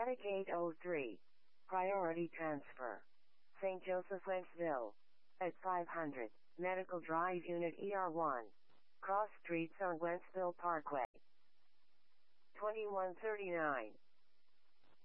Attic 803. Priority transfer. St. Joseph, Wentzville. At 500. Medical Drive Unit ER1. Cross Streets on Wentzville Parkway. 2139.